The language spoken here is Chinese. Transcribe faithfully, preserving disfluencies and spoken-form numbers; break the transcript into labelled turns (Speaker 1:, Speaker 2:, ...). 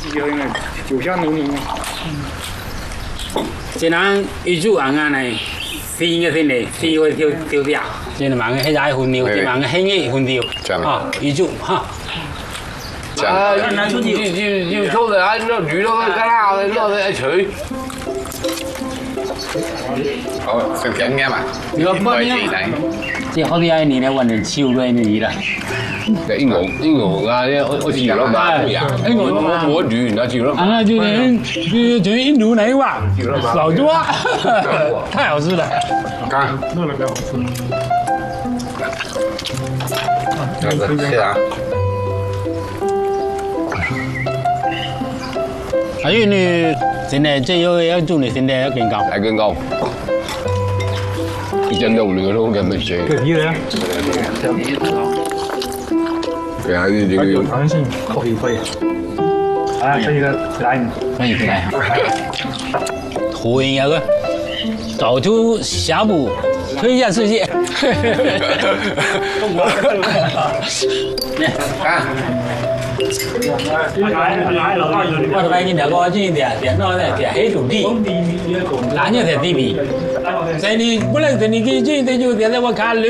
Speaker 1: 叫因为酒香浓浓。
Speaker 2: 这人一煮ăn ăn này phi cái thế này phi cái tiêu tiêu tiêu这忙个黑仔混料，这忙个黑嘢混料，啊，一煮哈。
Speaker 3: 啊，要要要粗的啊，那魚都加啦，我哋攞嚟取。
Speaker 4: 好，食緊嘅嘛？
Speaker 2: 你話乜嘢？即係好似係你咧揾人超嘅你啦。
Speaker 3: 英國英國啊，我我煮咯嘛，英國我我煮完啦煮咯。
Speaker 2: 啊，就是就就印度那一碗老多，太好吃了。
Speaker 4: 干，
Speaker 1: 弄了比较好吃。
Speaker 4: 是啊。
Speaker 2: 還有你現在最有要做你現在要更高，
Speaker 3: 係更高。以前都有兩個都咁嘅食。
Speaker 1: 對皮的呀。
Speaker 3: 對啊，呢啲
Speaker 1: 有彈性，可以可以。啊，這個來，
Speaker 2: 可以來。圖形有個走出峽谷，推向世界。
Speaker 4: 干。
Speaker 2: 我哋見條歌先條條嗰啲條黑土地，藍色條地皮。所以你不能等你去去的就條我看了。